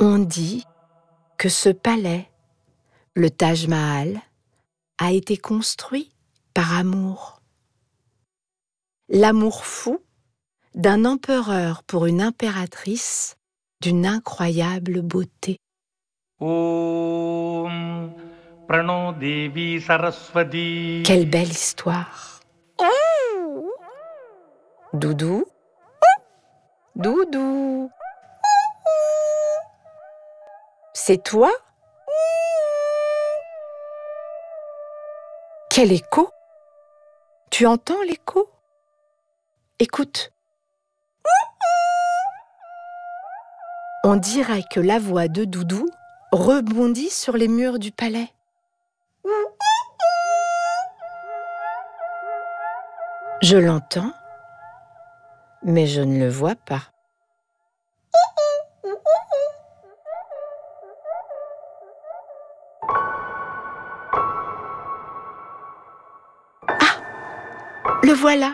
On dit que ce palais, le Taj Mahal, a été construit par amour. L'amour fou d'un empereur pour une impératrice d'une incroyable beauté. Om Prano Devi Saraswati. Quelle belle histoire! Doudou, Doudou, c'est toi? Quel écho! Tu entends l'écho? Écoute. On dirait que la voix de Doudou rebondit sur les murs du palais. Je l'entends, mais je ne le vois pas. Ah! Le voilà!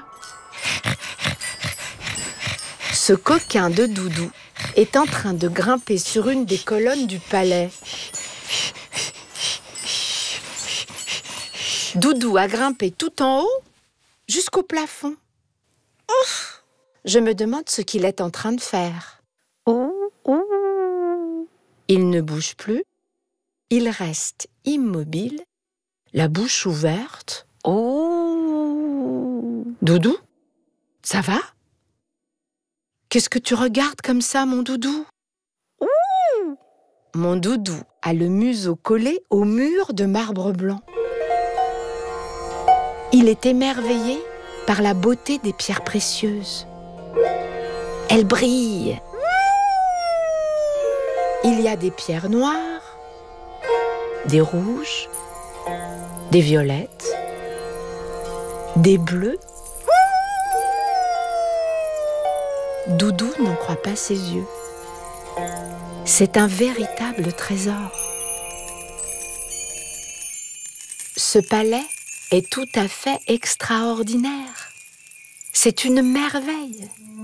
Ce coquin de Doudou est en train de grimper sur une des colonnes du palais. Doudou a grimpé tout en haut jusqu'au plafond. Ouf! Je me demande ce qu'il est en train de faire. Il ne bouge plus, il reste immobile, la bouche ouverte. Doudou, ça va? Qu'est-ce que tu regardes comme ça, mon Doudou? Mon Doudou a le museau collé au mur de marbre blanc. Il est émerveillé par la beauté des pierres précieuses. Elles brillent. Il y a des pierres noires, des rouges, des violettes, des bleus. Doudou n'en croit pas ses yeux. C'est un véritable trésor. Ce palais est tout à fait extraordinaire. C'est une merveille.